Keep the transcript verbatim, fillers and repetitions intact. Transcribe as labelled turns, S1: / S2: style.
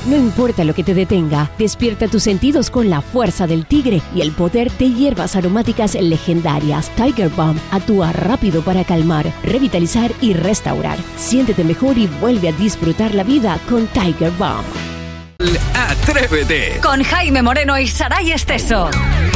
S1: No importa lo que te detenga, despierta tus sentidos con la fuerza del tigre y el poder de hierbas aromáticas legendarias. Tiger Balm actúa rápido para calmar, revitalizar y restaurar. Siéntete mejor y vuelve a disfrutar la vida con Tiger Balm.
S2: Atrévete
S3: con Jaime Moreno y Saray Esteso.